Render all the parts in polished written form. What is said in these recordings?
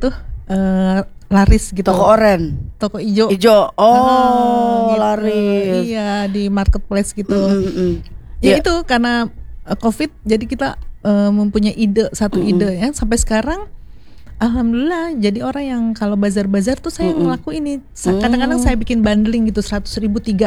itu laris gitu. Toko oren, toko ijo. Ijo. Gitu. Laris. Iya, di marketplace gitu. Ya itu karena COVID, jadi kita mempunyai satu ide ya. Sampai sekarang alhamdulillah jadi orang yang kalau bazar-bazar tuh saya ngelakuin ini. Kadang-kadang saya bikin bundling gitu 100.000 3.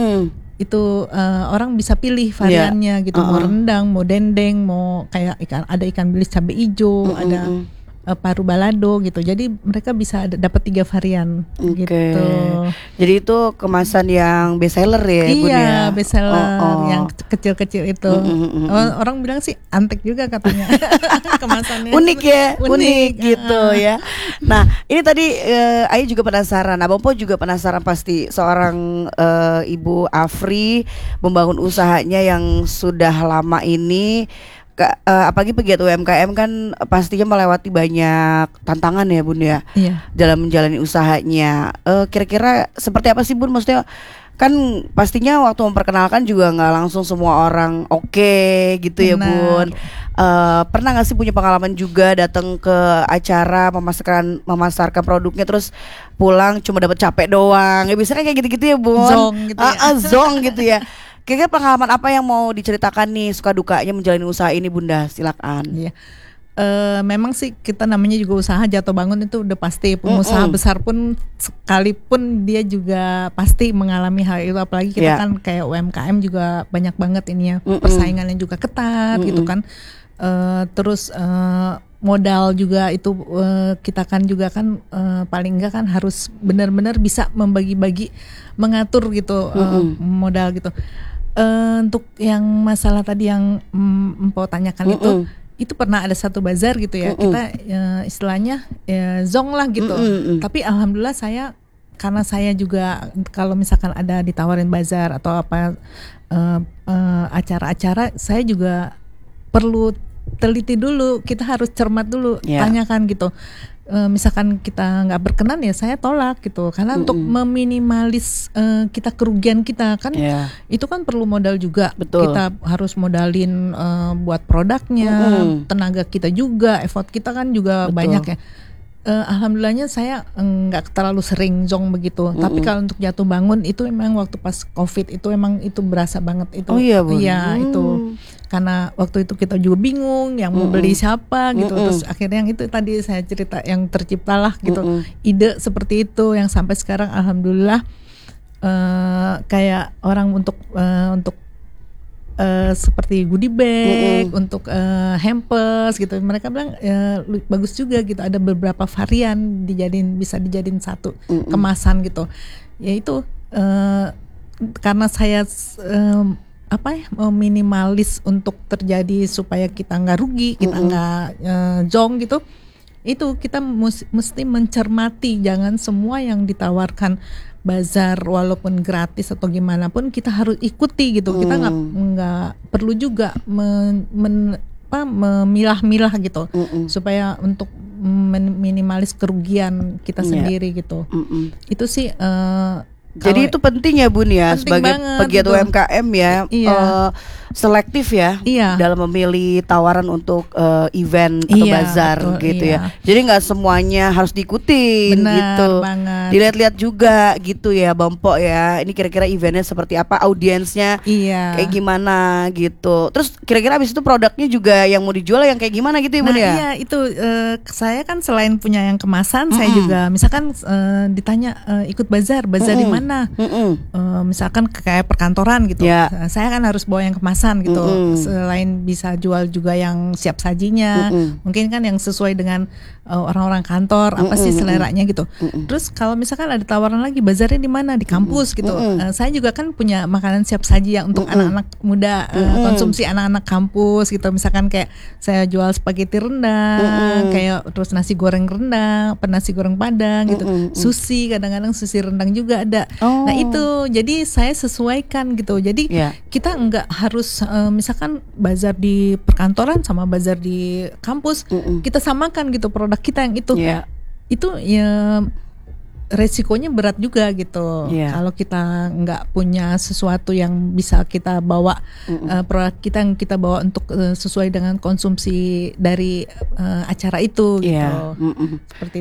Itu orang bisa pilih variannya gitu. Mau rendang, mau dendeng, mau kayak ikan bilis cabai hijau, ada paru balado gitu. Jadi mereka bisa dapat 3 varian gitu. Jadi itu kemasan yang best seller ya, Bun ya? Iya, best seller yang kecil-kecil itu. Orang bilang sih antik juga katanya. Kemasannya unik ya, unik gitu ya. Nah, ini tadi Ayu juga penasaran, Abang Po juga penasaran pasti seorang Ibu Afri membangun usahanya yang sudah lama ini. Apalagi pegiat UMKM kan pastinya melewati banyak tantangan ya, Bun ya, dalam menjalani usahanya. Kira-kira seperti apa sih, Bun? Maksudnya kan pastinya waktu memperkenalkan juga nggak langsung semua orang oke gitu. Benar. Ya, Bun. Pernah nggak sih punya pengalaman juga datang ke acara memasarkan produknya terus pulang cuma dapat capek doang? Ya biasanya kayak gitu-gitu ya, Bun. Zong gitu ya. Zong gitu ya. Kira-kira pengalaman apa yang mau diceritakan nih, suka dukanya menjalani usaha ini, Bunda? Silakan. Iya. Memang sih kita namanya juga usaha, jatuh bangun itu udah pasti. Pengusaha besar pun sekalipun dia juga pasti mengalami hal itu. Apalagi kita kan kayak UMKM juga banyak banget ini ya, persaingannya juga ketat gitu kan. Terus modal juga itu kita kan juga kan paling enggak kan harus benar-benar bisa membagi-bagi, mengatur gitu modal gitu. Untuk yang masalah tadi yang Mpok tanyakan itu pernah ada satu bazar gitu ya, kita istilahnya zong lah gitu. Tapi alhamdulillah karena saya juga kalau misalkan ada ditawarin bazar atau apa acara-acara, saya juga perlu teliti dulu, kita harus cermat dulu, tanyakan gitu. Misalkan kita nggak berkenan ya saya tolak gitu, karena untuk meminimalis kita kerugian kita kan itu kan perlu modal juga. Betul. Kita harus modalin buat produknya, tenaga kita juga, effort kita kan juga banyak ya. Alhamdulillahnya saya nggak terlalu sering zong begitu. Tapi kalau untuk jatuh bangun itu memang waktu pas COVID itu emang itu berasa banget itu. Oh iya, Bun. Iya itu karena waktu itu kita juga bingung yang mau beli siapa gitu. Terus akhirnya yang itu tadi saya cerita yang terciptalah gitu ide seperti itu yang sampai sekarang alhamdulillah kayak orang untuk seperti goodie bag, untuk hampers gitu. Mereka bilang bagus juga gitu. Ada beberapa varian bisa dijadiin satu kemasan gitu. Ya itu karena saya minimalis untuk terjadi supaya kita nggak rugi, kita nggak jong gitu. Itu kita mesti mencermati, jangan semua yang ditawarkan bazar walaupun gratis atau gimana pun kita harus ikuti gitu. Kita nggak perlu juga memilah-milah gitu supaya untuk minimalis kerugian kita sendiri gitu. Itu sih jadi itu penting ya, Bun ya, sebagai pegiat UMKM ya, selektif ya dalam memilih tawaran untuk event atau bazar gitu ya. Jadi nggak semuanya harus diikutin. Benar, gitu. Banget. Dilihat-lihat juga gitu ya, Bang Po ya. Ini kira-kira eventnya seperti apa, audiensnya kayak gimana gitu. Terus kira-kira abis itu produknya juga yang mau dijual yang kayak gimana gitu ya, Bun ya? Iya itu saya kan selain punya yang kemasan, saya juga misalkan ditanya ikut bazar di mana? Misalkan kayak perkantoran gitu, saya kan harus bawa yang kemasan gitu. Selain bisa jual juga yang siap sajinya, mungkin kan yang sesuai dengan orang-orang kantor apa sih seleranya gitu. Terus kalau misalkan ada tawaran lagi bazarnya di mana, di kampus gitu. Saya juga kan punya makanan siap saji ya untuk anak-anak muda, konsumsi anak-anak kampus gitu. Misalkan kayak saya jual spaghetti rendang, kayak terus nasi goreng rendang, nasi goreng padang gitu. Sushi, kadang-kadang sushi rendang juga ada. Nah itu jadi saya sesuaikan gitu. Jadi kita nggak harus misalkan bazar di perkantoran sama bazar di kampus kita samakan gitu produk kita yang itu. Itu ya resikonya berat juga gitu. Kalau kita nggak punya sesuatu yang bisa kita bawa, produk kita yang kita bawa untuk sesuai dengan konsumsi dari acara itu gitu. Seperti